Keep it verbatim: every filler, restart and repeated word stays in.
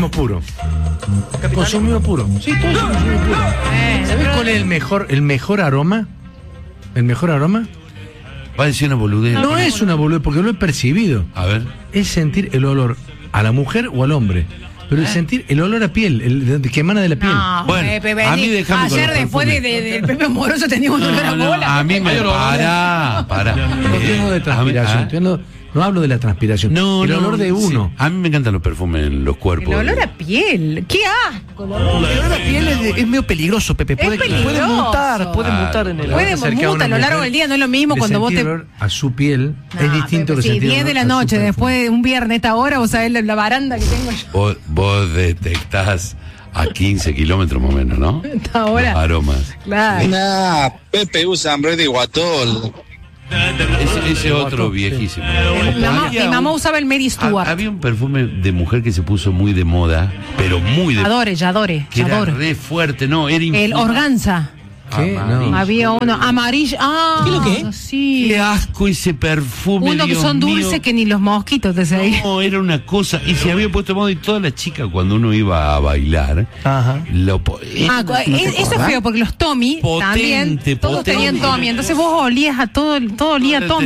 consumismo puro. Consumismo puro. Sí, todo es consumismo puro. Eh, ¿Sabés cuál es el mejor, el mejor aroma? ¿El mejor aroma? Va a decir una boludez. No, no es una boludez, porque lo he percibido. A ver. Es sentir el olor a la mujer o al hombre. Pero el sentir el olor a piel, el, el que emana de la piel. No, Bueno, Pepe, a vení. mí déjame con Ayer los después de, perfumes. de, del Pepe Moroso tenía un olor a No, no, bola. a mí me para, para. No estoy hablando de transpiración, Ah, estoy hablando- no hablo de la transpiración. No, el no, olor de uno. sí. A mí me encantan los perfumes en los cuerpos. El olor a piel. ¡Qué asco! El olor a El olor a piel es, es medio peligroso, Pepe. Puede, puede peligroso. mutar, puede Claro. mutar en el Puede Acerca a mutar a una lo largo mujer, del día, no es lo mismo de cuando vos sentir te. olor a su piel No, es distinto Pepe, que sí, sentir diez de olor la a su noche, perfume. después de un viernes a esta hora, vos sabés la, la baranda que tengo yo. Vos, vos detectás a quince kilómetros más o menos, ¿no? Esta hora. Los aromas. Claro. Nah, Pepe usa hambre de guatol. Ese, ese otro viejísimo. Mi mamá, Había mi mamá un- usaba el Mary ha- Stuart. Había un perfume de mujer que se puso muy de moda, pero muy de Adore, ya adore, que ya era adore. re fuerte, no, era El infinito. organza. ¿Qué? Amarillo. No. Había uno amarillo. Ah, ¿Qué es lo que es? sí. Qué asco ese perfume. Uno que Dios son mío. dulces que ni los mosquitos te seguían. No, era una cosa. Y se había puesto de moda y todas las chicas cuando uno iba a bailar. Ajá. Lo, po- Ah, era- es- eso es feo porque los Tommy Potente, también, todos potente. tenían Tommy, entonces vos olías a todo, todo olía a Tommy.